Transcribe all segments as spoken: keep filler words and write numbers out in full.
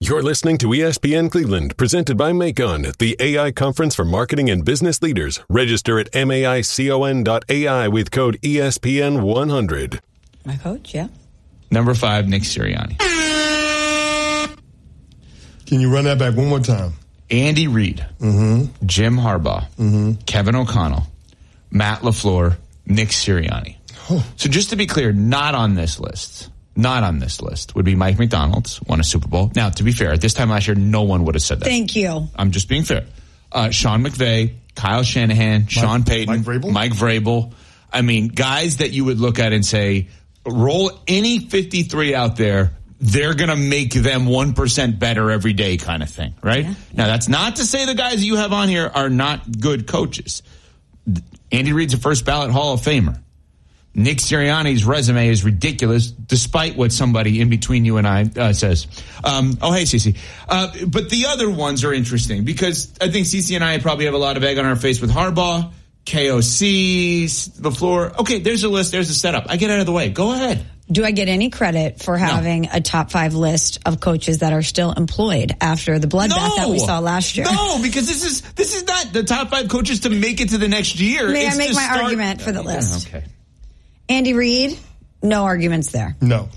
You're listening to E S P N Cleveland, presented by Macon, the A I conference for marketing and business leaders. Register at maicon dot A I with code E S P N one hundred. My coach, yeah. Number five, Nick Sirianni. Can you run that back one more time? Andy Reid, mm-hmm. Jim Harbaugh, mm-hmm. Kevin O'Connell, Matt LaFleur, Nick Sirianni. Oh. So just to be clear, not on this list. Not on this list would be Mike McDonald, won a Super Bowl. Now, to be fair, at this time last year, no one would have said that. Thank you. I'm just being fair. Uh, Sean McVay, Kyle Shanahan, Mike, Sean Payton, Mike Vrabel? Mike Vrabel. I mean, guys that you would look at and say, roll any fifty-three out there, they're going to make them one percent better every day kind of thing, right? Yeah. Now, that's not to say the guys you have on here are not good coaches. Andy Reid's a first ballot Hall of Famer. Nick Sirianni's resume is ridiculous, despite what somebody in between you and I uh, says. Um, oh, hey, Cece. Uh, but the other ones are interesting because I think Cece and I probably have a lot of egg on our face with Harbaugh, K O C, LaFleur. Okay, there's a list. There's a setup. I get out of the way. Go ahead. Do I get any credit for having no. a top five list of coaches that are still employed after the bloodbath no. that we saw last year? No, because this is this is not the top five coaches to make it to the next year. May it's I make my start- argument for the list? Okay. Andy Reid, no arguments there. No.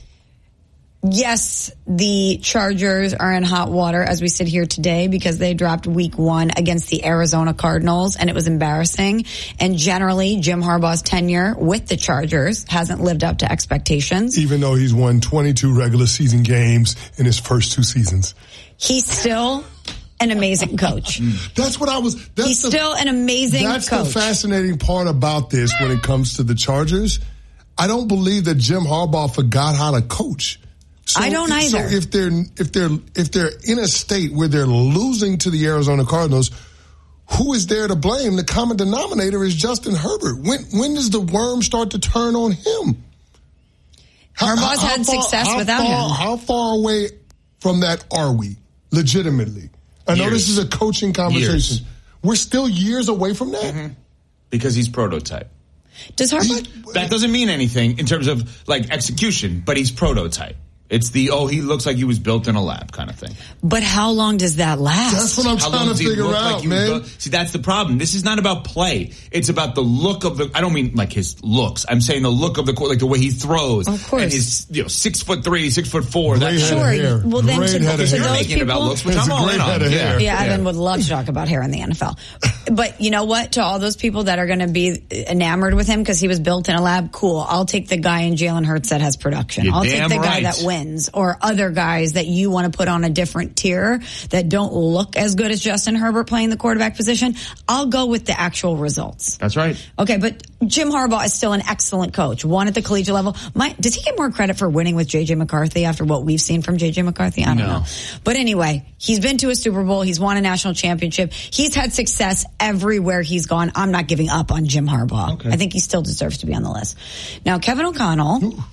Yes, the Chargers are in hot water as we sit here today because they dropped week one against the Arizona Cardinals, and it was embarrassing. And generally, Jim Harbaugh's tenure with the Chargers hasn't lived up to expectations. Even though he's won twenty-two regular season games in his first two seasons. He's still an amazing coach. That's what I was... That's He's the, still an amazing that's coach. That's the fascinating part about this when it comes to the Chargers. I don't believe that Jim Harbaugh forgot how to coach. So, I don't either. So if they're if they're if they're in a state where they're losing to the Arizona Cardinals, who is there to blame? The common denominator is Justin Herbert. When when does the worm start to turn on him? Harbaugh's how, how had far, success how without far, him. How far away from that are we, legitimately? I know Years. this is a coaching conversation. Years. We're still years away from that. Mm-hmm. Because he's prototype. Does Harbaugh... That doesn't mean anything in terms of like execution, but he's prototype. It's the, oh, he looks like he was built in a lab kind of thing. But how long does that last? That's what I'm How trying long to does he figure look out, like he was man. built? See, that's the problem. This is not about play. It's about the look of the, I don't mean like his looks. I'm saying the look of the court, like the way he throws. Of course. And his, you know, six foot three, six foot four. Great That's head of Sure. hair. Well, then Great to, head of to hair. those making people... about looks, which It's I'm a all great in on. head of Yeah. hair. Yeah, Evan would love to talk about hair in the N F L. But you know what? To all those people that are going to be enamored with him because he was built in a lab, cool. I'll take the guy in Jalen Hurts that has production. You're I'll take damn the guy right. that wins, or other guys that you want to put on a different tier that don't look as good as Justin Herbert playing the quarterback position. I'll go with the actual results. That's right. Okay, but Jim Harbaugh is still an excellent coach. One at the collegiate level. My, does he get more credit for winning with J J McCarthy after what we've seen from J J McCarthy? I don't No. know. But anyway, he's been to a Super Bowl. He's won a national championship. He's had success everywhere he's gone. I'm not giving up on Jim Harbaugh. Okay. I think he still deserves to be on the list. Now, Kevin O'Connell... Ooh.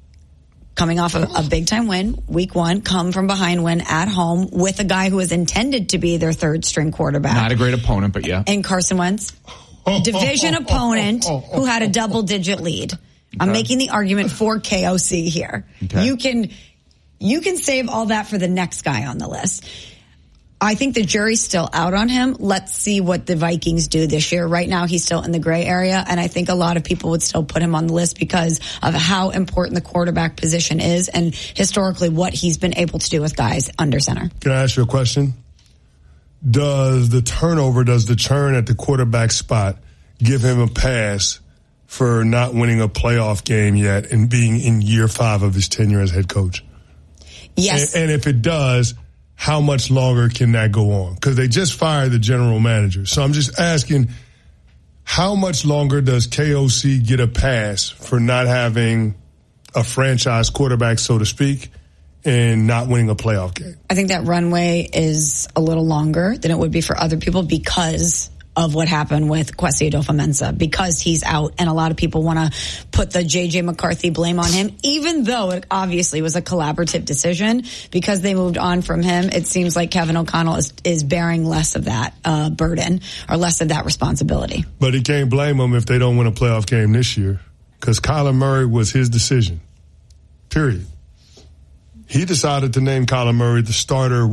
Coming off a, a big-time win, week one, come from behind win at home with a guy who is intended to be their third-string quarterback. Not a great opponent, but yeah. And Carson Wentz, division opponent who had a double-digit lead. Okay. I'm making the argument for K O C here. Okay. You can, you can save all that for the next guy on the list. I think the jury's still out on him. Let's see what the Vikings do this year. Right now, he's still in the gray area, and I think a lot of people would still put him on the list because of how important the quarterback position is and historically what he's been able to do with guys under center. Can I ask you a question? Does the turnover, does the churn at the quarterback spot give him a pass for not winning a playoff game yet and being in year five of his tenure as head coach? Yes. And, and if it does, how much longer can that go on? Because they just fired the general manager. So I'm just asking, how much longer does K O C get a pass for not having a franchise quarterback, so to speak, and not winning a playoff game? I think that runway is a little longer than it would be for other people because of what happened with Kwesi Adofo-Mensah, because he's out and a lot of people want to put the J J McCarthy blame on him, even though it obviously was a collaborative decision because they moved on from him. It seems like Kevin O'Connell is, is bearing less of that uh, burden or less of that responsibility. But he can't blame them if they don't win a playoff game this year because Kyler Murray was his decision, period. He decided to name Kyler Murray the starter